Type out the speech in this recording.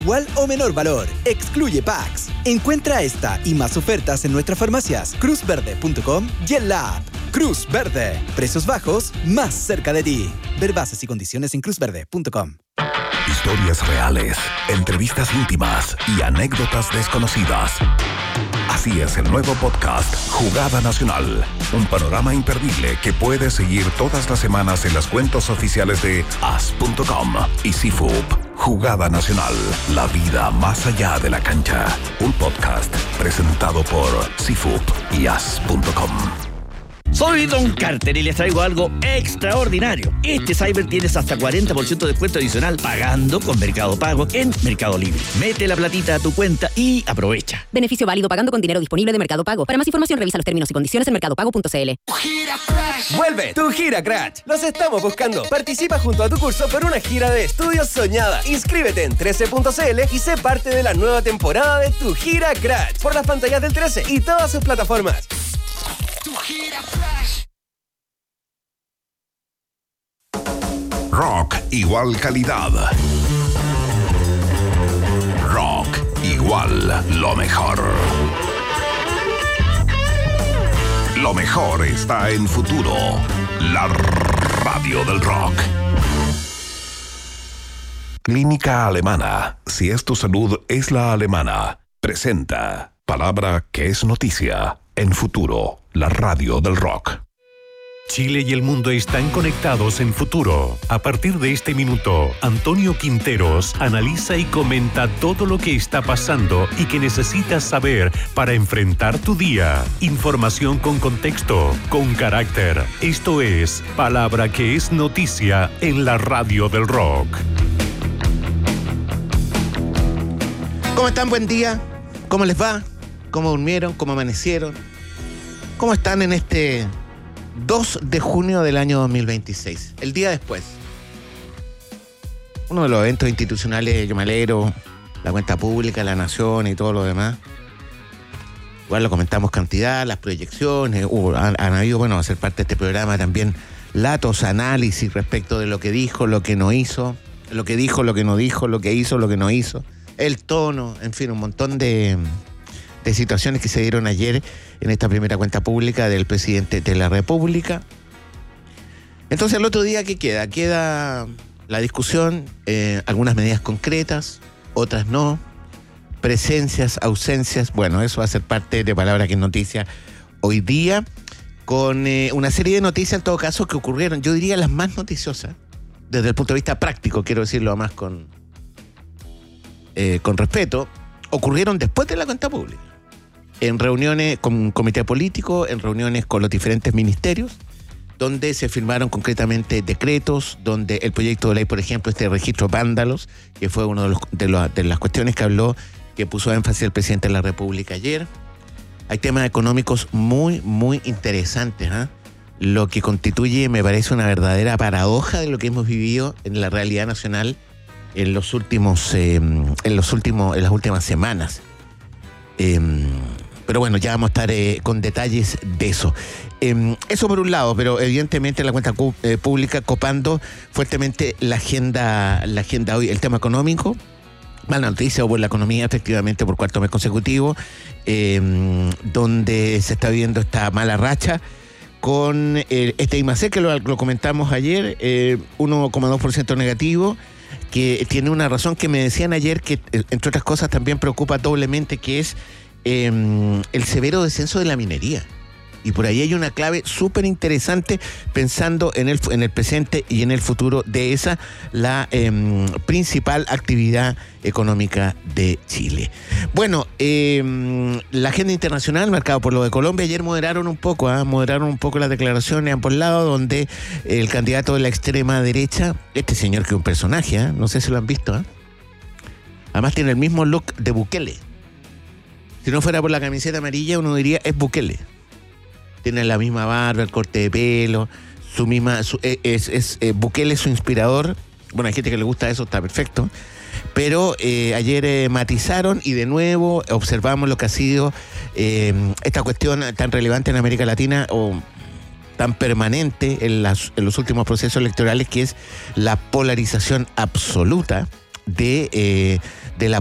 igual o menor valor. Excluye packs. Encuentra esta y más ofertas en nuestras farmacias cruzverde.com y en la app. Cruz Verde. Precios bajos, más cerca de ti. Ver bases y condiciones en cruzverde.com. Historias reales, entrevistas íntimas y anécdotas desconocidas. Así es el nuevo podcast Jugada Nacional. Un panorama imperdible que puedes seguir todas las semanas en las cuentas oficiales de as.com y CIFUP. Jugada Nacional, la vida más allá de la cancha. Un podcast presentado por CIFUP y as.com. Soy Don Carter y les traigo algo extraordinario. Este Cyber tienes hasta 40% de descuento adicional pagando con Mercado Pago en Mercado Libre. Mete la platita a tu cuenta y aprovecha. Beneficio válido pagando con dinero disponible de Mercado Pago. Para más información revisa los términos y condiciones en mercadopago.cl. ¡Vuelve tu gira Crash! ¡Los estamos buscando! Participa junto a tu curso por una gira de estudios soñada. Inscríbete en 13.cl y sé parte de la nueva temporada de tu gira Crash por las pantallas del 13 y todas sus plataformas. Rock igual calidad. Rock igual lo mejor. Lo mejor está en Futuro, la radio del rock. Clínica Alemana. Si es tu salud, es la alemana. Presenta palabra que es noticia en Futuro, la radio del rock. Chile y el mundo están conectados en Futuro. A partir de este minuto, Antonio Quinteros analiza y comenta todo lo que está pasando y que necesitas saber para enfrentar tu día. Información con contexto, con carácter. Esto es palabra que es noticia en la radio del rock. ¿Cómo están? Buen día. ¿Cómo les va? ¿Cómo durmieron? ¿Cómo amanecieron? ¿Cómo están en este 2 de junio del año 2026? El día después. Uno de los eventos institucionales, yo me alegro, la cuenta pública, la nación y todo lo demás. Igual lo comentamos cantidad, las proyecciones, han habido, bueno, a ser parte de este programa también, datos, análisis respecto de lo que dijo, lo que no hizo, lo que dijo, lo que no dijo, lo que hizo, lo que no hizo, el tono, en fin, un montón de situaciones que se dieron ayer en esta primera cuenta pública del presidente de la República. Entonces, el otro día, ¿qué queda? Queda la discusión, algunas medidas concretas, otras no, presencias, ausencias. Bueno, eso va a ser parte de palabra que es noticia hoy día, con una serie de noticias, en todo caso, que ocurrieron, yo diría las más noticiosas, desde el punto de vista práctico, quiero decirlo además con respeto, ocurrieron después de la cuenta pública. En reuniones con un comité político, en reuniones con los diferentes ministerios, donde se firmaron concretamente decretos, donde el proyecto de ley, por ejemplo, este registro vándalos, que fue una de las cuestiones que habló, que puso énfasis el presidente de la República ayer. Hay temas económicos muy, muy interesantes, ¿eh? Lo que constituye, me parece, una verdadera paradoja de lo que hemos vivido en la realidad nacional en las últimas semanas. Pero bueno, ya vamos a estar con detalles de eso. Eso por un lado, pero evidentemente la cuenta pública copando fuertemente la agenda hoy. El tema económico, mala noticia por la economía, efectivamente, por cuarto mes consecutivo, donde se está viendo esta mala racha con este IMACEC, que lo comentamos ayer, 1,2% negativo, que tiene una razón que me decían ayer que, entre otras cosas, también preocupa doblemente, que es el severo descenso de la minería. Y por ahí hay una clave súper interesante pensando en el presente y en el futuro de esa, la principal actividad económica de Chile. Bueno, la agenda internacional, marcada por lo de Colombia, ayer moderaron un poco las declaraciones de ambos lados, donde el candidato de la extrema derecha, este señor que es un personaje, no sé si lo han visto, además tiene el mismo look de Bukele. Si no fuera por la camiseta amarilla, uno diría es Bukele. Tiene la misma barba, el corte de pelo, Bukele es su inspirador. Bueno, hay gente que le gusta eso, está perfecto. Pero ayer matizaron y de nuevo observamos lo que ha sido esta cuestión tan relevante en América Latina, o tan permanente en los últimos procesos electorales, que es la polarización absoluta de la